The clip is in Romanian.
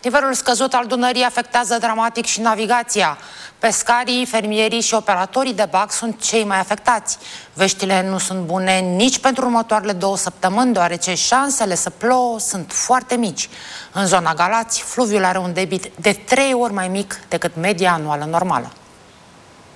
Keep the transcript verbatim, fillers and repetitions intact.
Nivelul scăzut al Dunării afectează dramatic și navigația. Pescarii, fermierii și operatorii de bac sunt cei mai afectați. Veștile nu sunt bune nici pentru următoarele două săptămâni, deoarece șansele să plouă sunt foarte mici. În zona Galați, fluviul are un debit de trei ori mai mic decât media anuală normală.